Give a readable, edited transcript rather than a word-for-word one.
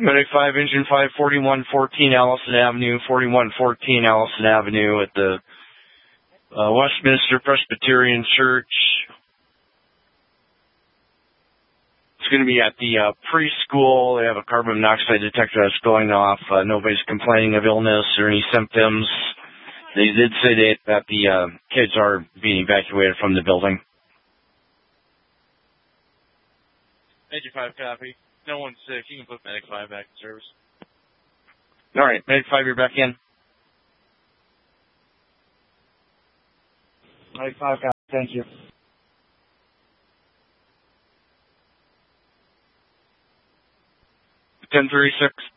Medic 5, Engine 5, 4114 Allison Avenue, 4114 Allison Avenue at the Westminster Presbyterian Church. It's going to be at the preschool. They have a carbon monoxide detector that's going off. Nobody's complaining of illness or any symptoms. They did say that the kids are being evacuated from the building. Major 5 copy. No one's sick. You can put Medic 5 back in service. All right, Medic 5, you're back in. Medic 5 copy. Thank you. 1036,